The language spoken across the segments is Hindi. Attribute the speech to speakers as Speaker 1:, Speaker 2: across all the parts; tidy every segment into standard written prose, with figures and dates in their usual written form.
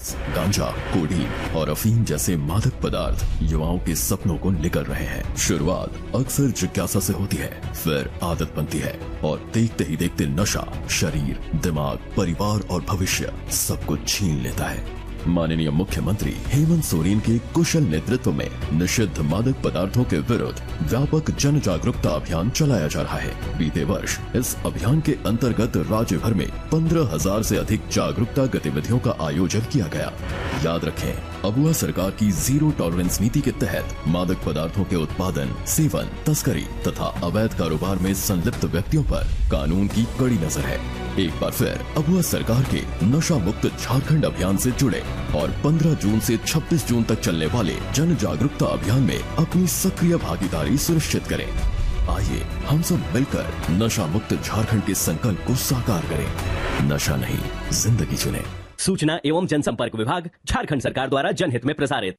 Speaker 1: गांजा, कोडीन और अफीम जैसे मादक पदार्थ युवाओं के सपनों को निगल रहे हैं। शुरुआत अक्सर जिज्ञासा से होती है, फिर आदत बनती है और देखते ही देखते नशा शरीर, दिमाग, परिवार और भविष्य सब कुछ छीन लेता है। माननीय मुख्यमंत्री हेमंत सोरेन के कुशल नेतृत्व में निषिद्ध मादक पदार्थों के विरुद्ध व्यापक जन जागरूकता अभियान चलाया जा रहा है। बीते वर्ष इस अभियान के अंतर्गत राज्य भर में 15,000 से अधिक जागरूकता गतिविधियों का आयोजन किया गया। याद रखें, अबुआ सरकार की जीरो टॉलरेंस नीति के तहत मादक पदार्थों के उत्पादन, सेवन, तस्करी तथा अवैध कारोबार में संलिप्त व्यक्तियों पर कानून की कड़ी नजर है। एक बार फिर अबुआ सरकार के नशा मुक्त झारखंड अभियान से जुड़े और 15 जून से 26 जून तक चलने वाले जन जागरूकता अभियान में अपनी सक्रिय भागीदारी सुनिश्चित करें। आइए हम सब मिलकर नशा मुक्त झारखंड के संकल्प को साकार करें। नशा नहीं, जिंदगी चुनें।
Speaker 2: सूचना एवं जनसंपर्क विभाग, झारखंड सरकार द्वारा जनहित में प्रसारित।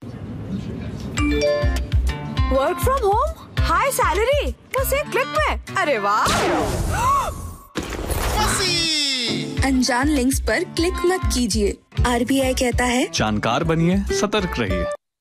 Speaker 3: Work from home, high salary, बस एक क्लिक में। अरे वाह!
Speaker 4: अनजान लिंक्स पर क्लिक मत कीजिए। आरबीआई कहता है,
Speaker 5: जानकार बनिए, सतर्क रहिए।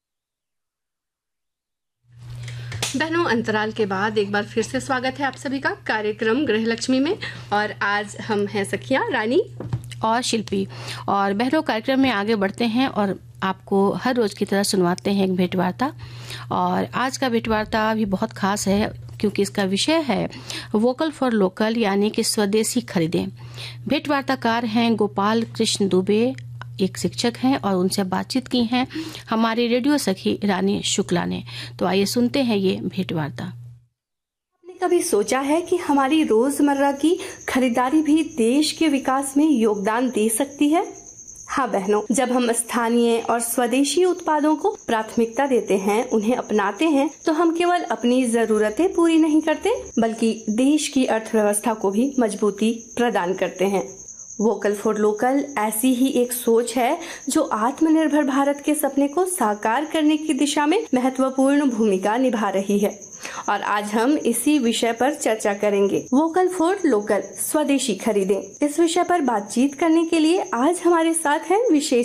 Speaker 6: बहनों, अंतराल के बाद एक बार फिर से स्वागत है आप सभी का कार्यक्रम गृहलक्ष्मी में। और आज हम हैं सखियां रानी
Speaker 7: और शिल्पी। और बहनों, कार्यक्रम में आगे बढ़ते हैं और आपको हर रोज की तरह सुनवाते हैं एक भेंट वार्ता। और आज का भेंट वार्ता भी बहुत खास है क्योंकि इसका विषय है वोकल फॉर लोकल, यानी कि स्वदेशी खरीदें। भेंट वार्ताकार हैं गोपाल कृष्ण दुबे, एक शिक्षक हैं, और उनसे बातचीत की हैं हमारी रेडियो सखी रानी शुक्ला ने। तो आइए सुनते हैं ये भेंट वार्ता।
Speaker 3: आपने कभी सोचा है कि हमारी रोजमर्रा की खरीदारी भी देश के विकास में योगदान दे सकती है? हाँ बहनों, जब हम स्थानीय और स्वदेशी उत्पादों को प्राथमिकता देते हैं, उन्हें अपनाते हैं, तो हम केवल अपनी जरूरतें पूरी नहीं करते बल्कि देश की अर्थव्यवस्था को भी मजबूती प्रदान करते हैं। वोकल फॉर लोकल ऐसी ही एक सोच है जो आत्मनिर्भर भारत के सपने को साकार करने की दिशा में महत्वपूर्ण भूमिका निभा रही है। और आज हम इसी विषय पर चर्चा करेंगे। वोकल फॉर लोकल, स्वदेशी खरीदें। इस विषय पर बातचीत करने के लिए आज हमारे साथ हैं विशेष